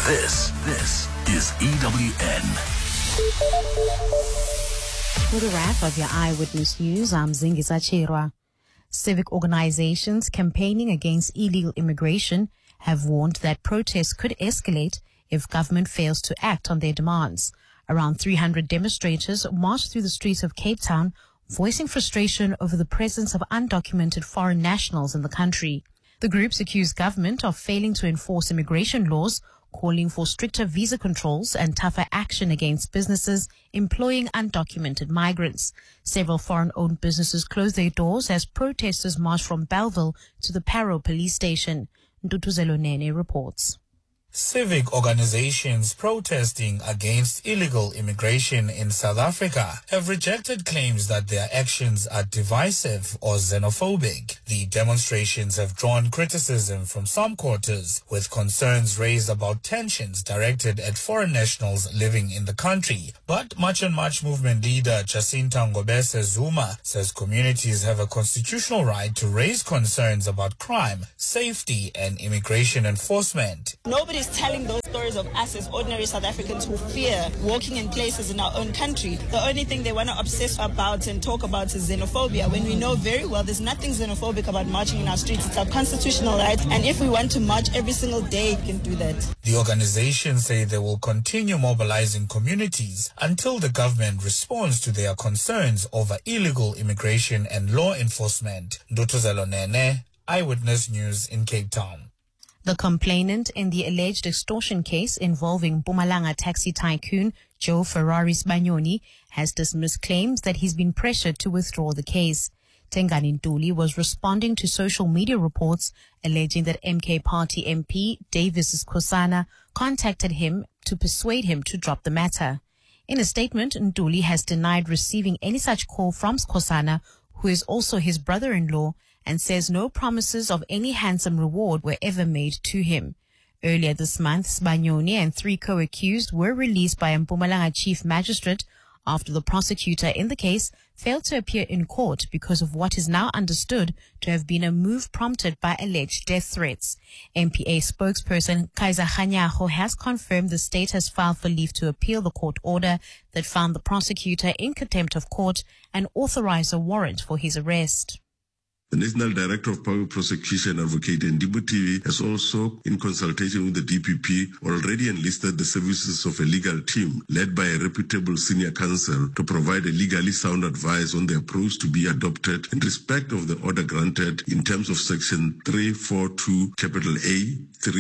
This is EWN. For the wrap of your Eyewitness News, I'm Zingisa Chirwa. Civic organizations campaigning against illegal immigration have warned that protests could escalate if government fails to act on their demands. Around 300 demonstrators marched through the streets of Cape Town, voicing frustration over the presence of undocumented foreign nationals in the country. The groups accuse government of failing to enforce immigration laws, calling for stricter visa controls and tougher action against businesses employing undocumented migrants. Several foreign-owned businesses closed their doors as protesters marched from Bellville to the Parow police station. Ntutuzelo Nene reports. Civic organizations protesting against illegal immigration in South Africa have rejected claims that their actions are divisive or xenophobic. The demonstrations have drawn criticism from some quarters, with concerns raised about tensions directed at foreign nationals living in the country. But March and March movement leader Jacinta Ngobese Zuma says communities have a constitutional right to raise concerns about crime, safety, and immigration enforcement. Nobody's telling those stories of us as ordinary South Africans who fear walking in places in our own country. The only thing they want to obsess about and talk about is xenophobia, when we know very well there's nothing xenophobic about marching in our streets. It's our constitutional right, and if we want to march every single day, we can do that. The organizations say they will continue mobilizing communities until the government responds to their concerns over illegal immigration and law enforcement. Ntutuzelo Nene, Eyewitness News in Cape Town. The complainant in the alleged extortion case involving Mpumalanga taxi tycoon Joe Ferrari Sibanyoni has dismissed claims that he's been pressured to withdraw the case. Tengani Ntuli was responding to social media reports alleging that MK Party MP Davis Khosana contacted him to persuade him to drop the matter. In a statement, Ntuli has denied receiving any such call from Khosana, who is also his brother-in-law, and says no promises of any handsome reward were ever made to him. Earlier this month, Sibanyoni and 3 co-accused were released by Mpumalanga Chief Magistrate after the prosecutor in the case failed to appear in court because of what is now understood to have been a move prompted by alleged death threats. MPA spokesperson Kaiser Khanyago has confirmed the state has filed for leave to appeal the court order that found the prosecutor in contempt of court and authorized a warrant for his arrest. The National Director of Public Prosecution, Advocate Ndimbu TV, has also, in consultation with the DPP, already enlisted the services of a legal team led by a reputable senior counsel to provide a legally sound advice on the approach to be adopted in respect of the order granted in terms of Section 342, Capital A,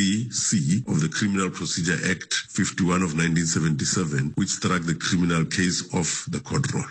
3C of the Criminal Procedure Act 51 of 1977, which struck the criminal case off the court roll.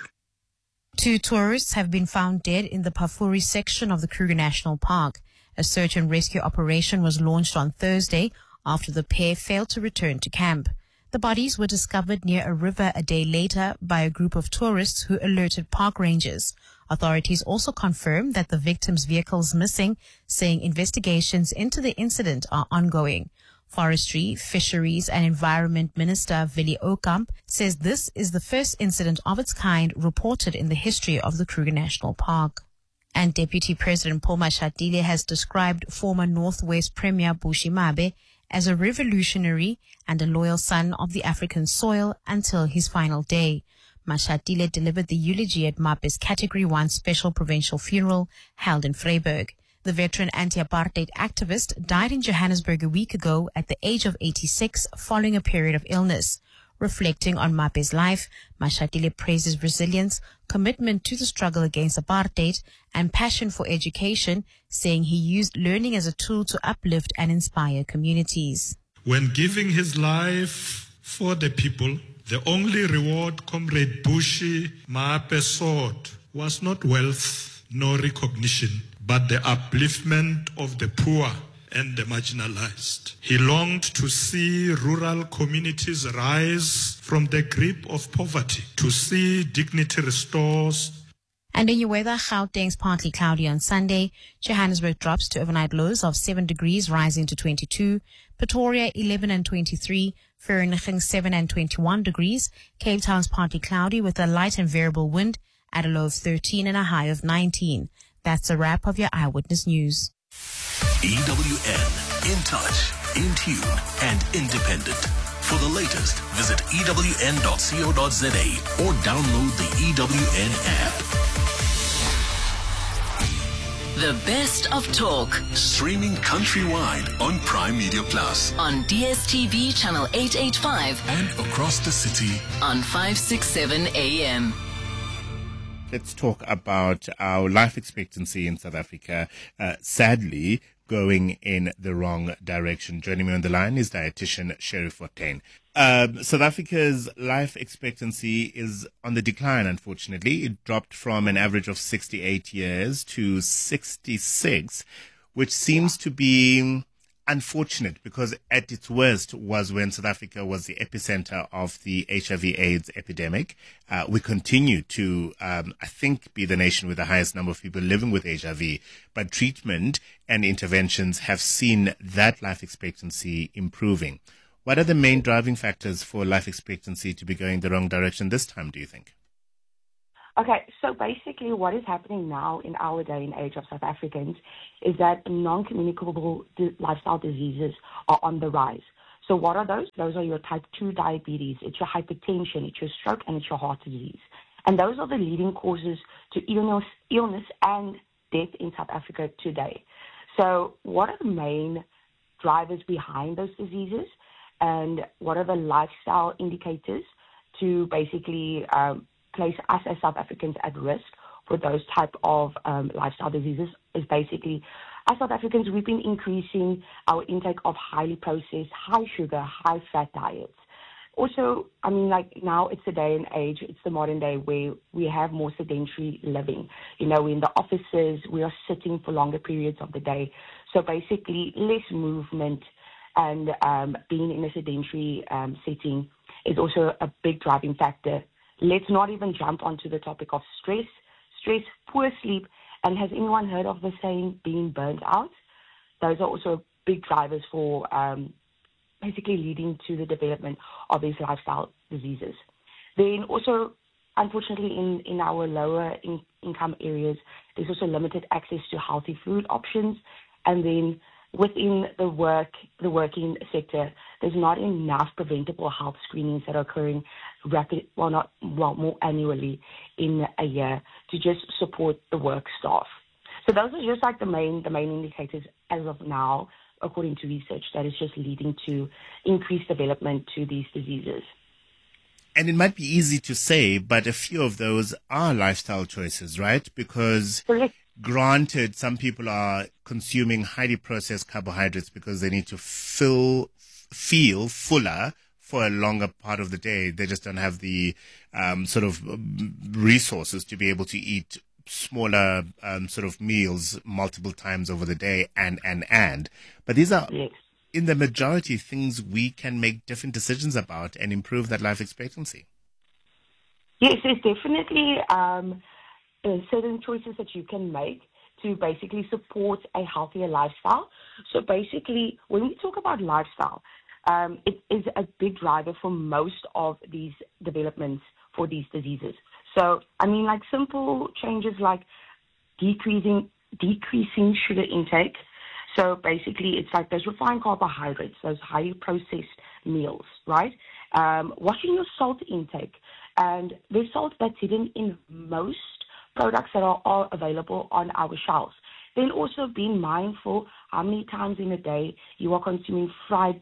2 tourists have been found dead in the Pafuri section of the Kruger National Park. A search and rescue operation was launched on Thursday after the pair failed to return to camp. The bodies were discovered near a river a day later by a group of tourists who alerted park rangers. Authorities also confirmed that the victim's vehicle is missing, saying investigations into the incident are ongoing. Forestry, Fisheries and Environment Minister Willie Okamp says this is the first incident of its kind reported in the history of the Kruger National Park. And Deputy President Paul Mashatile has described former Northwest Premier Bushi Mabe as a revolutionary and a loyal son of the African soil until his final day. Mashatile delivered the eulogy at Mabe's Category 1 special provincial funeral held in Vryburg. The veteran anti-apartheid activist died in Johannesburg a week ago at the age of 86 following a period of illness. Reflecting on Mabe's life, Mashatile praised his resilience, commitment to the struggle against apartheid, and passion for education, saying he used learning as a tool to uplift and inspire communities. When giving his life for the people, the only reward Comrade Bushi Mabe sought was not wealth nor recognition, but the upliftment of the poor and the marginalized. He longed to see rural communities rise from the grip of poverty, to see dignity restored. And in your weather, Gauteng's partly cloudy on Sunday. Johannesburg drops to overnight lows of 7 degrees, rising to 22. Pretoria 11 and 23. Vereeniging 7 and 21 degrees. Cape Town's partly cloudy with a light and variable wind at a low of 13 and a high of 19. That's a wrap of your Eyewitness News. EWN, in touch. in tune and independent. For the latest, visit ewn.co.za or download the EWN app. The best of talk. Streaming countrywide on Prime Media Plus. On DSTV channel 885. And across the city on 567 AM. Let's talk about our life expectancy in South Africa. Sadly, going in the wrong direction. Joining me on the line is dietitian Sherry Fortain. South Africa's life expectancy is on the decline, unfortunately. It dropped from an average of 68 years to 66, which seems to be unfortunate because at its worst was when South Africa was the epicenter of the HIV/AIDS epidemic. We continue to, I think, be the nation with the highest number of people living with HIV, but treatment and interventions have seen that life expectancy improving. What are the main driving factors for life expectancy to be going the wrong direction this time, do you think? Okay, so basically what is happening now in our day and age of South Africans is that non-communicable lifestyle diseases are on the rise. So what are those? Those are your type 2 diabetes, it's your hypertension, it's your stroke, and it's your heart disease. And those are the leading causes to illness and death in South Africa today. So what are the main drivers behind those diseases? And what are the lifestyle indicators to basically place us as South Africans at risk for those type of lifestyle diseases? Is basically, as South Africans, we've been increasing our intake of highly processed, high sugar, high fat diets. Also, I mean, like now it's the day and age, it's the modern day where we have more sedentary living. You know, we're in the offices, we are sitting for longer periods of the day. So basically, less movement and being in a sedentary setting is also a big driving factor. Let's not even jump onto the topic of stress, poor sleep, and has anyone heard of the saying being burnt out? Those are also big drivers for basically leading to the development of these lifestyle diseases. Then also, unfortunately, in our lower income areas, there's also limited access to healthy food options, and then within the working sector, there's not enough preventable health screenings that are occurring more annually in a year to just support the work staff. So those are just like the main indicators as of now, according to research, that is just leading to increased development to these diseases. And it might be easy to say, but a few of those are lifestyle choices, right? Because granted, some people are consuming highly processed carbohydrates because they need to feel fuller for a longer part of the day. They just don't have the sort of resources to be able to eat smaller sort of meals multiple times over the day and. But these are, in the majority, things we can make different decisions about and improve that life expectancy. Yes, there's definitely certain choices that you can make to basically support a healthier lifestyle. So basically, when we talk about lifestyle, it is a big driver for most of these developments for these diseases. So, I mean, like simple changes like decreasing sugar intake. So basically, it's like those refined carbohydrates, those highly processed meals, right? Watching your salt intake. And there's salt that's hidden in most products that are available on our shelves. Then also being mindful how many times in a day you are consuming fried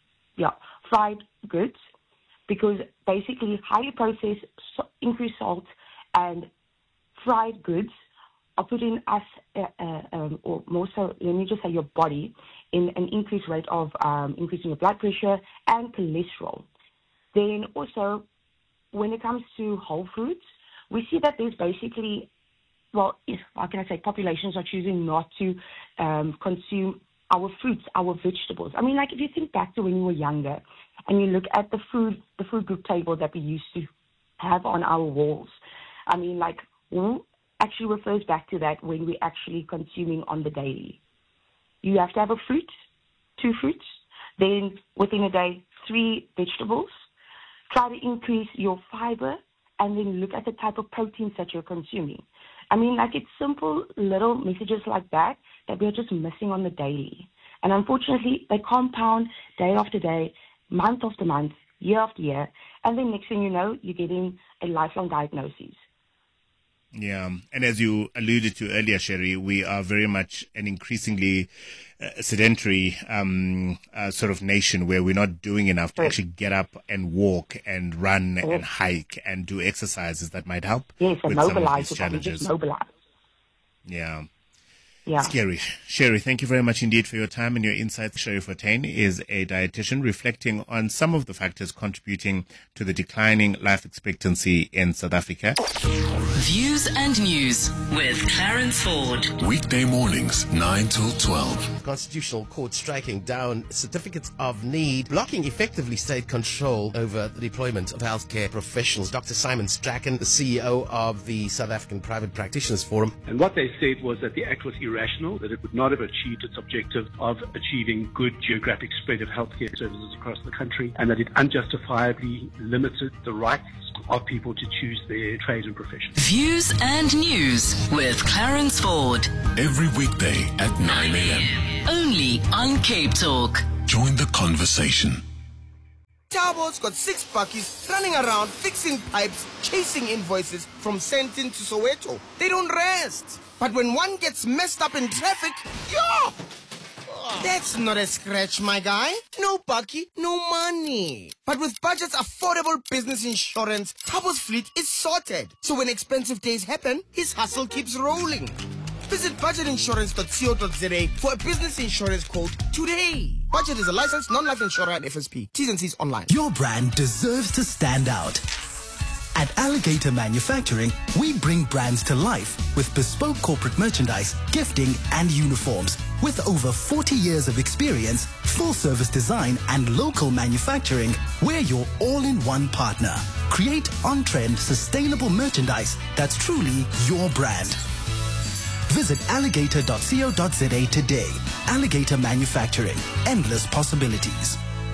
goods, because basically highly processed, increased salt, and fried goods are putting us, or more so, let me just say your body, in an increased rate of increasing your blood pressure and cholesterol. Then also, when it comes to whole foods, we see that there's basically, populations are choosing not to consume our fruits, our vegetables. I mean, like if you think back to when you were younger and you look at the food group table that we used to have on our walls, I mean, like who actually refers back to that when we're actually consuming on the daily? You have to have a fruit, 2 fruits, then within a day, 3 vegetables. Try to increase your fiber, and then look at the type of proteins that you're consuming. I mean, like it's simple little messages like that we're just missing on the daily. And unfortunately, they compound day after day, month after month, year after year, and then next thing you know, you're getting a lifelong diagnosis. Yeah, and as you alluded to earlier, Sherry, we are very much an increasingly sedentary sort of nation where we're not doing enough to actually get up and walk and run and hike and do exercises that might help with some of these challenges. Mobilize. Yeah. Yeah. Scary. Sherry, thank you very much indeed for your time and your insights. Sherry Fortuin is a dietitian reflecting on some of the factors contributing to the declining life expectancy in South Africa. Views and News with Clarence Ford. Weekday mornings, 9 till 12. Constitutional Court striking down certificates of need, blocking effectively state control over the deployment of healthcare professionals. Dr. Simon Strachan, the CEO of the South African Private Practitioners Forum. And what they said was that the act was irrational, that it would not have achieved its objective of achieving good geographic spread of healthcare services across the country, and that it unjustifiably limited the rights of people to choose their trade and profession. Views and News with Clarence Ford. Every weekday at 9 a.m. Only on Cape Talk. Join the conversation. Tabo's got 6 buckies running around fixing pipes, chasing invoices from Sandton to Soweto. They don't rest. But when one gets messed up in traffic, yo! That's not a scratch, my guy. No bucky, no money. But with Budget's affordable business insurance, Tabo's fleet is sorted. So when expensive days happen, his hustle keeps rolling. Visit budgetinsurance.co.za for a business insurance quote today. Budget is a licensed non-life insurer at FSP. T's and C's online. Your brand deserves to stand out. At Alligator Manufacturing, we bring brands to life with bespoke corporate merchandise, gifting, and uniforms. With over 40 years of experience, full-service design, and local manufacturing, we're your all-in-one partner. Create on-trend, sustainable merchandise that's truly your brand. Visit alligator.co.za today. Alligator Manufacturing. Endless possibilities.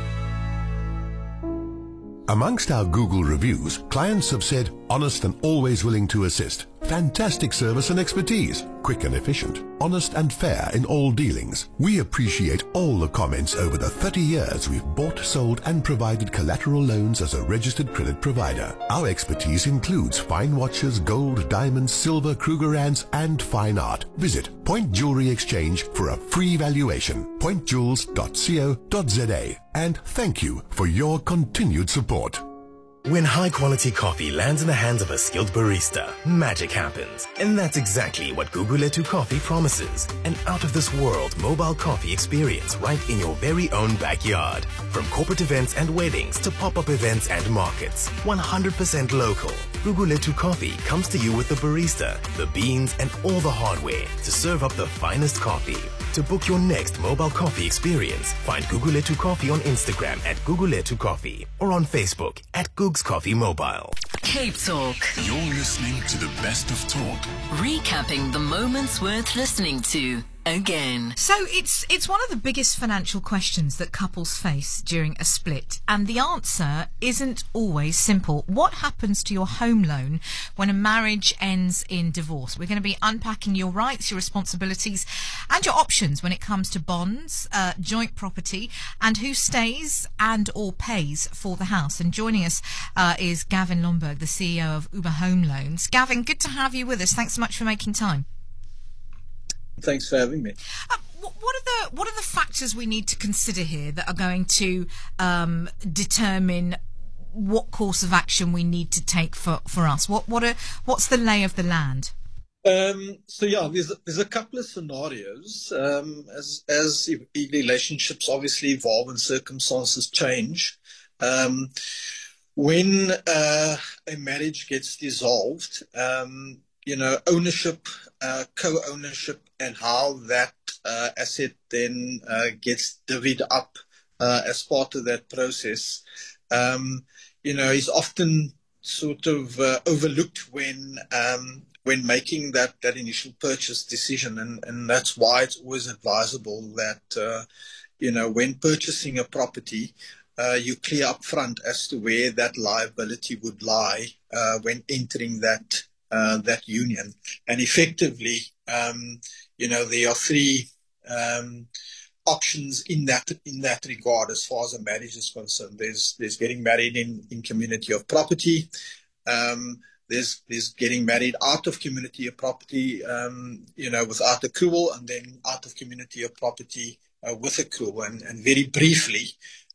Amongst our Google reviews, clients have said, honest and always willing to assist. Fantastic service and expertise. Quick and efficient. Honest and fair in all dealings. We appreciate all the comments over the 30 years we've bought, sold and provided collateral loans as a registered credit provider. Our expertise includes fine watches, gold, diamonds, silver, Krugerrands and fine art. Visit Point Jewelry Exchange for a free valuation. pointjewels.co.za. And thank you for your continued support. When high-quality coffee lands in the hands of a skilled barista, magic happens. And that's exactly what Guguletu Coffee promises. An out-of-this-world mobile coffee experience right in your very own backyard. From corporate events and weddings to pop-up events and markets. 100% local. Guguletu Coffee comes to you with the barista, the beans, and all the hardware to serve up the finest coffee. To book your next mobile coffee experience, find Guguletu Coffee on Instagram at Guguletu Coffee or on Facebook at Googs Coffee Mobile. Cape Talk. You're listening to the best of talk. Recapping the moments worth listening to again. So it's one of the biggest financial questions that couples face during a split, and the answer isn't always simple. What happens to your home loan when a marriage ends in divorce? We're going to be unpacking your rights, your responsibilities, and your options when it comes to bonds, joint property, and who stays and or pays for the house. And joining us is Gavin Lomberg, the CEO of Uber Home Loans. Gavin, good to have you with us. Thanks so much for making time. Thanks for having me. What are the factors we need to consider here that are going to determine what course of action we need to take for us? What's the lay of the land? There's a couple of scenarios as relationships obviously evolve and circumstances change. When a marriage gets dissolved, ownership, co-ownership, and how that asset then gets divvied up as part of that process, is often sort of overlooked when making that initial purchase decision, and that's why it's always advisable that when purchasing a property, you clear up front as to where that liability would lie when entering that union. And effectively, there are three options in that regard as far as a marriage is concerned. There's getting married in community of property. There's getting married out of community of property, without accrual, and then out of community of property with accrual. And very briefly,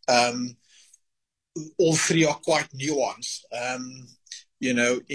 all three are quite nuanced. In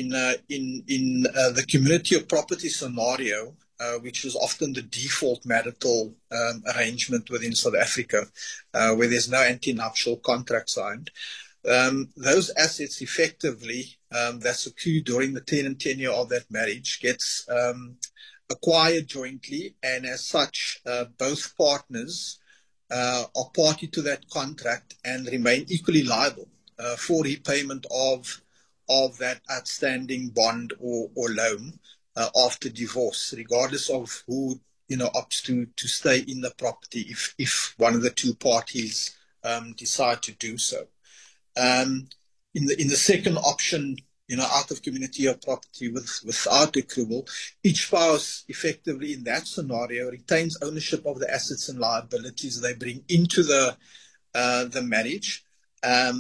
the community of property scenario, which is often the default marital arrangement within South Africa, where there's no antenuptial contract signed. Those assets effectively that's accrued during the tenure of that marriage gets acquired jointly, and as such, both partners are party to that contract and remain equally liable for repayment of that outstanding bond or loan after divorce, regardless of who opts to stay in the property if one of the two parties decide to do so. In the second option, out of community of property without accrual, each spouse effectively in that scenario retains ownership of the assets and liabilities they bring into the marriage.